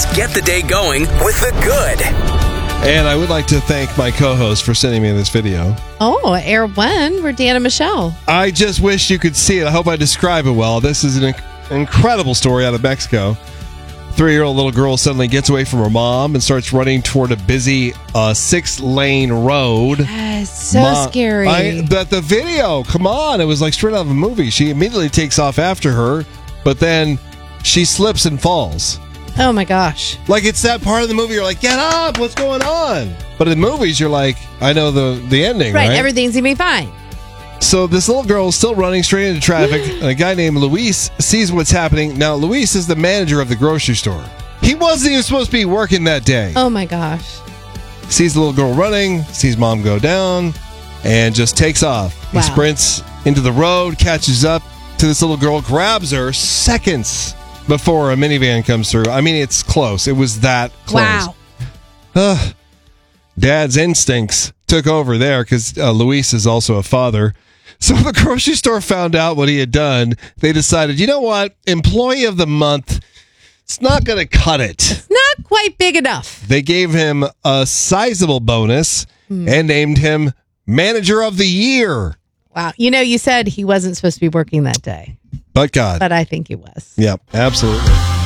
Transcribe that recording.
Let's get the day going with the good. And I would like to thank my co-host for sending me this video. Oh, Air One, we're Dan and Michelle. I just wish you could see it. I hope I describe it well. This is an incredible story out of Mexico. 3-year-old little girl suddenly gets away from her mom and starts running toward a busy 6-lane road. Yes, so scary. But the video, come on, it was like straight out of a movie. She immediately takes off after her, but then she slips and falls. Oh my gosh. Like, it's that part of the movie you're like, get up, what's going on? But in movies, you're like, I know the ending, right? Everything's going to be fine. So this little girl is still running straight into traffic, and a guy named Luis sees what's happening. Now, Luis is the manager of the grocery store. He wasn't even supposed to be working that day. Oh my gosh. Sees the little girl running, sees mom go down, and just takes off. Wow. He sprints into the road, catches up to this little girl, grabs her seconds before a minivan comes through. I mean, it's close. It was that close. Wow. Dad's instincts took over there because Luis is also a father. So the grocery store found out what he had done. They decided, you know what? Employee of the month, it's not going to cut it. It's not quite big enough. They gave him a sizable bonus and named him Manager of the Year. Wow. You know, you said he wasn't supposed to be working that day. But God. But I think he was. Yep, absolutely.